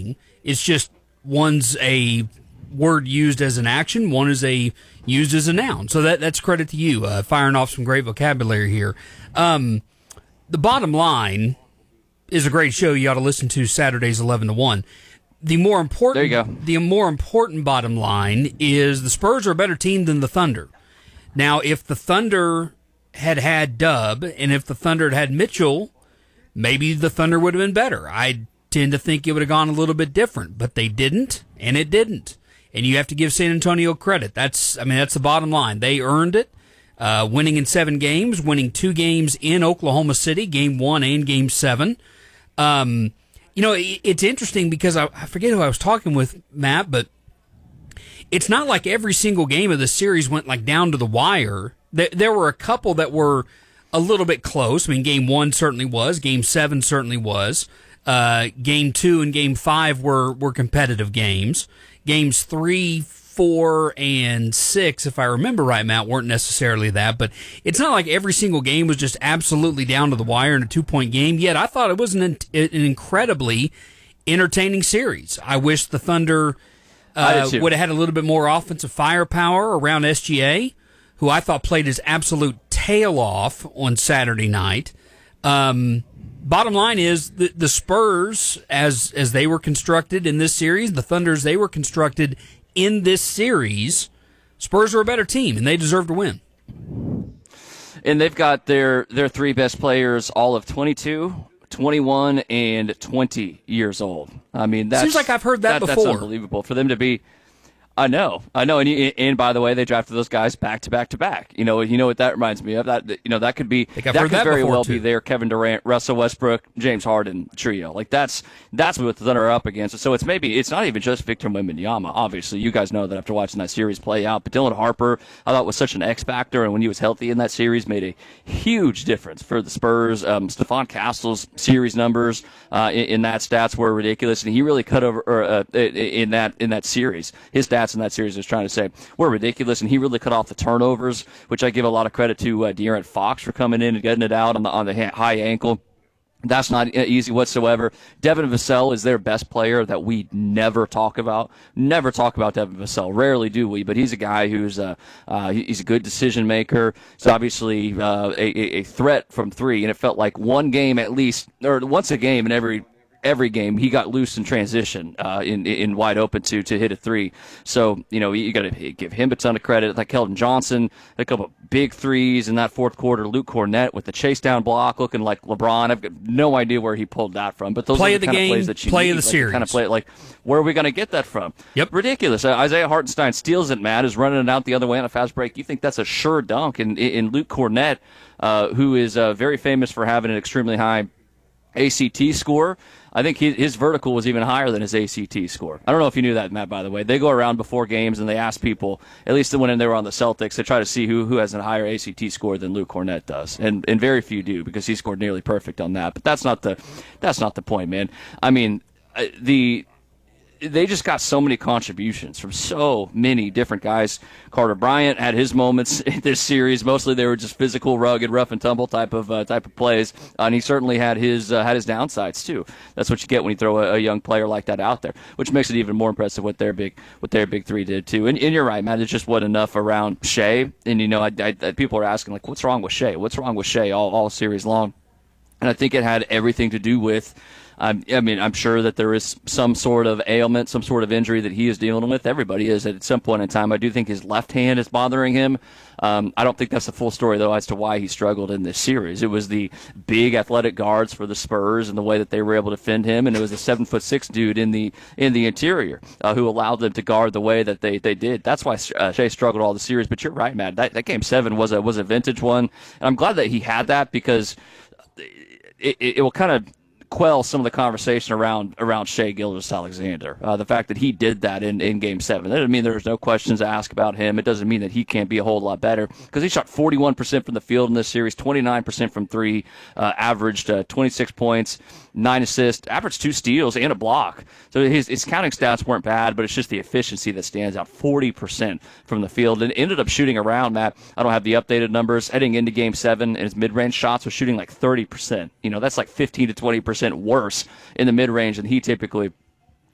entertaining. It's just one's a word used as an action, one is used as a noun. So that's credit to you, firing off some great vocabulary here. The bottom line is a great show you ought to listen to Saturdays 11 to 1. The more important, there you go. The more important bottom line is the Spurs are a better team than the Thunder. Now, if the Thunder had Dub, and if the Thunder had Mitchell, maybe the Thunder would have been better. I tend to think it would have gone a little bit different, but they didn't, and it didn't. And you have to give San Antonio credit. That's the bottom line. They earned it, winning in 7 games, winning 2 games in Oklahoma City, Game 1 and Game 7. It's interesting because I forget who I was talking with, Matt, but it's not like every single game of the series went like down to the wire. There were a couple that were a little bit close. I mean, Game 1 certainly was. Game 7 certainly was. Game 2 and Game 5 were competitive games. Games 3, 4, and 6, if I remember right, Matt, weren't necessarily that. But it's not like every single game was just absolutely down to the wire in a 2-point game. Yet I thought it was an incredibly entertaining series. I wish the Thunder would have had a little bit more offensive firepower around SGA, who I thought played his absolute tail off on Saturday night. Bottom line is the Spurs, as they were constructed in this series, the Thunders, they were constructed in this series. Spurs are a better team, and they deserve to win. And they've got their 3 best players all of 22, 21, and 20 years old. I mean, that seems like I've heard that before. That's unbelievable for them to be. I know, and by the way, they drafted those guys back to back to back. You know what that reminds me of. That could be that could very well be their Kevin Durant, Russell Westbrook, James Harden trio. Like that's what the Thunder are up against. So it's not even just Victor Wembanyama. Obviously, you guys know that after watching that series play out. But Dylan Harper, I thought was such an X factor, and when he was healthy in that series, made a huge difference for the Spurs. Stephon Castle's series numbers in that stats were ridiculous, and he really cut over in that series. His stats in that series, I was trying to say, were ridiculous, and he really cut off the turnovers, which I give a lot of credit to De'Aaron Fox for coming in and getting it out on the high ankle. That's not easy whatsoever. Devin Vassell is their best player that we never talk about. Never talk about Devin Vassell. Rarely do we, but he's a guy who's he's a good decision maker. He's obviously a threat from 3, and it felt like one game at least, or once a game in every game, he got loose in transition, in wide open to hit a 3. So, you got to give him a ton of credit. Like Keldon Johnson, a couple of big threes in that fourth quarter. Luke Cornett with the chase down block, looking like LeBron. I've got no idea where he pulled that from. But those are the kind of plays that you play need. Of the series. Kind of play it like, where are we going to get that from? Yep. Ridiculous. Isaiah Hartenstein steals it, Matt, is running it out the other way on a fast break. You think that's a sure dunk. And Luke Cornett, who is very famous for having an extremely high ACT score, I think his vertical was even higher than his ACT score. I don't know if you knew that, Matt, by the way. They go around before games and they ask people, at least when they were on the Celtics, they try to see who has a higher ACT score than Luke Cornett does. And very few do, because he scored nearly perfect on that. But that's not the point, man. I mean, they just got so many contributions from so many different guys. Carter Bryant had his moments in this series. Mostly they were just physical, rugged, rough and tumble type of plays, and he certainly had his downsides too. That's what you get when you throw a young player like that out there, which makes it even more impressive what their big 3 did too. And you're right, Matt. It just wasn't enough around Shea. And people are asking like, what's wrong with Shea? What's wrong with Shea all series long? And I think it had everything to do with. I'm sure that there is some sort of ailment, some sort of injury that he is dealing with. Everybody is at some point in time. I do think his left hand is bothering him. I don't think that's the full story, though, as to why he struggled in this series. It was the big athletic guards for the Spurs and the way that they were able to defend him, and it was a 7'6" dude in the interior who allowed them to guard the way that they did. That's why Shea struggled all the series. But you're right, Matt. That Game 7 was a vintage one, and I'm glad that he had that, because it will kind of quell some of the conversation around Shea Gilgeous-Alexander. The fact that he did that in Game 7. That doesn't mean there's no questions to ask about him. It doesn't mean that he can't be a whole lot better, because he shot 41% from the field in this series, 29% from 3, averaged 26 points, 9 assists, averaged 2 steals and a block. So his counting stats weren't bad, but it's just the efficiency that stands out. 40% from the field, and ended up shooting around, Matt. I don't have the updated numbers. Heading into Game 7, and his mid-range shots was shooting like 30%. That's like 15 to 20% worse in the mid-range than he typically